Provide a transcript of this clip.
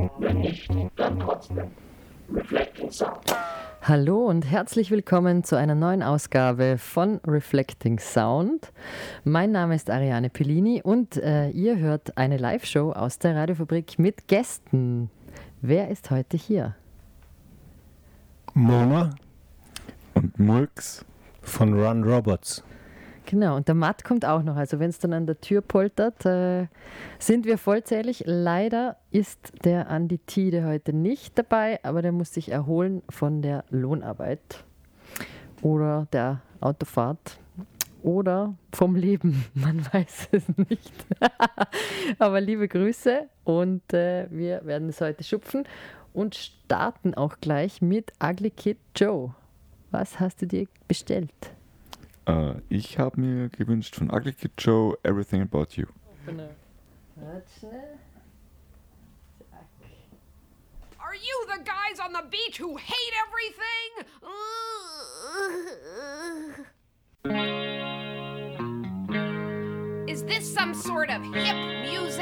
Wenn nicht, dann trotzdem. Reflecting Sound. Hallo und herzlich willkommen zu einer neuen Ausgabe von Reflecting Sound. Mein Name ist Ariane Pellini und ihr hört eine Live-Show aus der Radiofabrik mit Gästen. Wer ist heute hier? Mona und Mulks von Run Robots. Genau, und der Matt kommt auch noch. Also wenn es dann an der Tür poltert, sind wir vollzählig. Leider ist der Andi Tide heute nicht dabei, aber der muss sich erholen von der Lohnarbeit oder der Autofahrt oder vom Leben. Man weiß es nicht. Aber liebe Grüße und wir werden es heute schupfen und starten auch gleich mit Ugly Kid Joe. Was hast du dir bestellt? Ich habe mir gewünscht von Ugly Kid Joe Everything About You. Are you the guys on the beach who hate everything? Is this some sort of hip music?